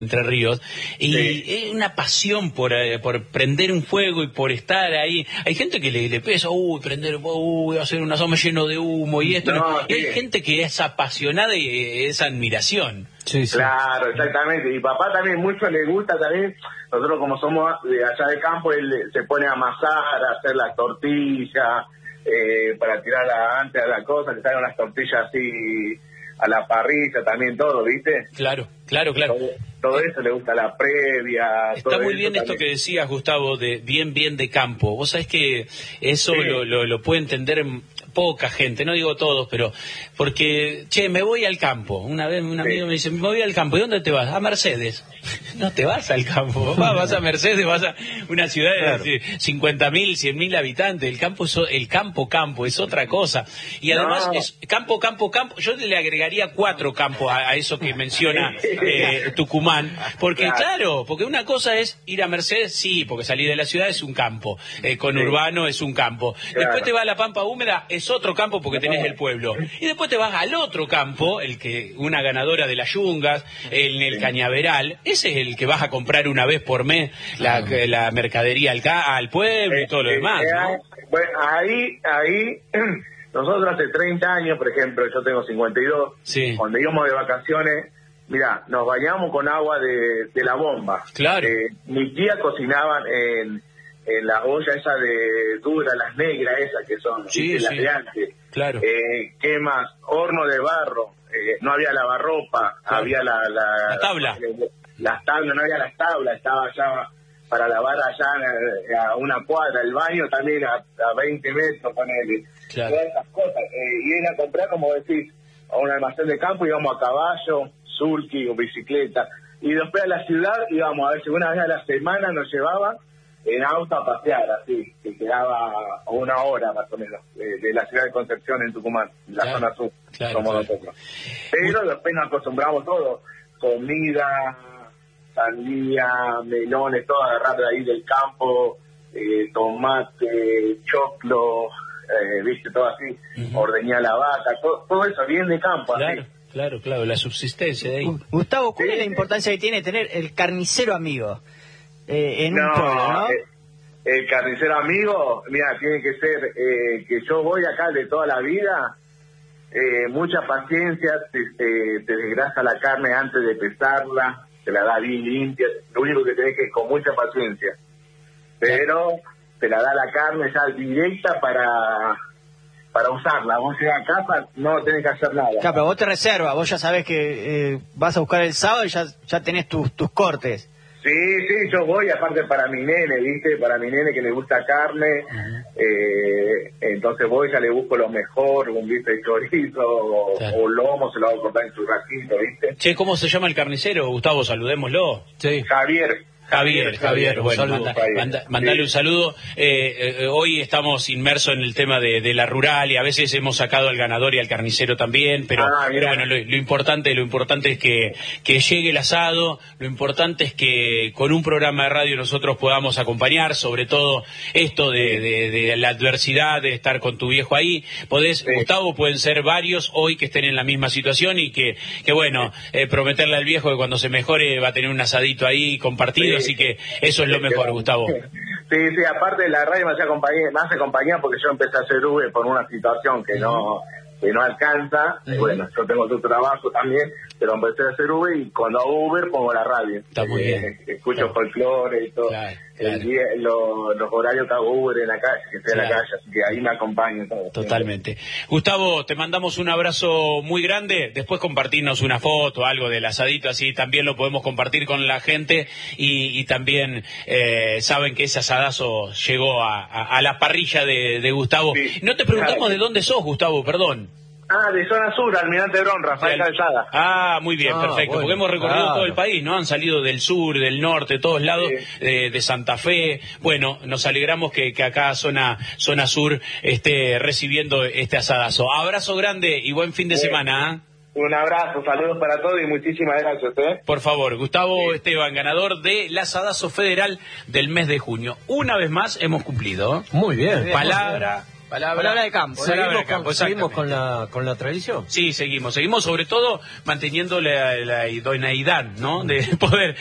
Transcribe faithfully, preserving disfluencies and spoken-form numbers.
Entre Ríos, y sí. Es una pasión por, eh, por prender un fuego y por estar ahí. Hay gente que le, le pesa, uy, prender, uy, hacer un asado lleno de humo y esto. No, y sí. Hay gente que es apasionada y es admiración. Sí, sí. Claro, exactamente. Y papá también mucho le gusta también. Nosotros como somos de allá de campo, él se pone a amasar, a hacer las tortillas, eh, para tirar antes a la cosa, que salgan las tortillas así a la parrilla también, todo, ¿viste? Claro, claro, claro. Todo, todo eso le gusta la previa. Está todo muy bien esto que decías, Gustavo, de bien, bien de campo. Vos sabés que eso sí. lo, lo, lo puede entender poca gente, no digo todos, pero porque, che, me voy al campo. Una vez un amigo sí. me dice, me voy al campo. ¿Y dónde te vas? A Mercedes. No te vas al campo, vas, vas a Mercedes, vas a una ciudad claro. de cincuenta mil, cien mil habitantes. El campo, es, el campo, campo, es otra cosa. Y además, no. es campo, campo, campo. Yo le agregaría cuatro campos a, a eso que menciona eh, Tucumán. Porque, claro. claro, porque una cosa es ir a Mercedes, sí, porque salir de la ciudad es un campo. Eh, conurbano sí. es un campo. Claro. Después te vas a la Pampa Húmeda, es otro campo porque tenés el pueblo. Y después te vas al otro campo, el que una ganadora de las yungas, en el Cañaveral. Ese es el que vas a comprar una vez por mes la, la mercadería al, al pueblo y todo lo demás, ¿no? Bueno, ahí, ahí, nosotros hace treinta años, por ejemplo, yo tengo cincuenta y dos, sí. cuando íbamos de vacaciones, mira, nos bañamos con agua de, de la bomba. Claro. Eh, mi tía cocinaban en, en la olla esa de dura, las negras esas que son, sí, las sí. de antes. Claro. Eh, ¿Qué más? Horno de barro, eh, no había lavarropa, claro. había la, la... La tabla. La, las tablas, no había las tablas, estaba allá para lavar allá a una cuadra, el baño también a, a veinte metros, ponele, claro. todas esas cosas. Eh, y ir a comprar, como decís, a un almacén de campo, íbamos a caballo, sulky o bicicleta, y después a la ciudad íbamos a ver si una vez a la semana nos llevaban en auto a pasear, así, que quedaba a una hora más o menos, de, de la ciudad de Concepción en Tucumán, en la claro. zona sur, claro, como claro. nosotros. Pero después nos acostumbramos todo, comida, sandía, melones, todo agarrar de ahí del campo, eh, tomate, choclo, eh, viste, todo así, uh-huh. ordeñar la vaca, todo, todo eso bien de campo, claro, así. Claro, claro, la subsistencia de ahí. Gustavo, ¿cuál sí. es la importancia que tiene tener el carnicero amigo eh, en no, un pueblo, no? El, el carnicero amigo, mira, tiene que ser eh, que yo voy acá de toda la vida, eh, mucha paciencia, te, te, te desgrasa la carne antes de pesarla, te la da bien limpia, lo único que tenés que es con mucha paciencia, pero te la da la carne ya directa para para usarla. Vos llegas a casa, no tenés que hacer nada. Claro, pero vos te reservas, vos ya sabés que eh, vas a buscar el sábado y ya, ya tenés tus, tus cortes. Sí, sí, yo voy, aparte para mi nene, ¿viste? Para mi nene que le gusta carne, uh-huh. eh, entonces voy, ya le busco lo mejor, un bife de chorizo o, claro. o lomo, se lo hago cortar en su ratito, ¿viste? Che, ¿cómo se llama el carnicero, Gustavo? Saludémoslo. Sí. Javier. Javier, Javier, bueno, manda, manda, mandale sí. un saludo. Eh, eh, hoy estamos inmersos en el tema de, de la rural y a veces hemos sacado al ganador y al carnicero también, pero, ah, pero bueno, lo, lo importante, lo importante es que, que llegue el asado, lo importante es que con un programa de radio nosotros podamos acompañar, sobre todo esto de, de, de la adversidad, de estar con tu viejo ahí. Podés, sí. Gustavo, pueden ser varios hoy que estén en la misma situación y que, que bueno, eh, prometerle al viejo que cuando se mejore va a tener un asadito ahí compartido. Sí. Así que eso es lo mejor, Gustavo. Sí, sí, aparte de la radio me hace acompañar, me hace acompañar porque yo empecé a hacer Uber por una situación que no que no alcanza. Uh-huh. Bueno, yo tengo otro trabajo también, pero empecé a hacer Uber y cuando hago Uber pongo la radio. Está muy eh, bien. Escucho claro. folclore y todo. Claro, claro. El día, lo, los horarios que hago Uber en la calle, que estoy claro. en la calle, así que ahí me acompaño todo. Totalmente. Siempre. Gustavo, te mandamos un abrazo muy grande. Después compartirnos una foto, algo del asadito, así también lo podemos compartir con la gente y, y también eh, saben que ese asadazo llegó a, a, a la parrilla de, de Gustavo. Sí. No te preguntamos claro. de dónde sos, Gustavo, perdón. Ah, de zona sur, Almirante Brón, Rafael Calzada. Ah, muy bien, ah, perfecto, bueno, porque hemos recorrido claro. todo el país, ¿no? Han salido del sur, del norte, de todos lados, sí. de, de Santa Fe. Bueno, nos alegramos que, que acá zona zona sur esté recibiendo este asadazo. Abrazo grande y buen fin de sí. semana, ¿eh? Un abrazo, saludos para todos y muchísimas gracias, ¿eh? Por favor, Gustavo sí. Esteban, ganador del asadazo federal del mes de junio. Una vez más hemos cumplido. Muy bien. Palabra... Palabra, palabra de campo. ¿Seguimos, de campo, con, ¿seguimos con la con la tradición? Sí, seguimos. Seguimos sobre todo manteniendo la, la idoneidad, ¿no? De poder